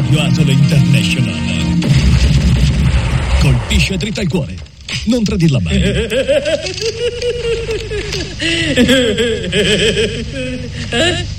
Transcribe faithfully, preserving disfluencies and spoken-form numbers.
Radio Asolo International. Colpisce dritta al cuore. Non tradirla mai. Eh?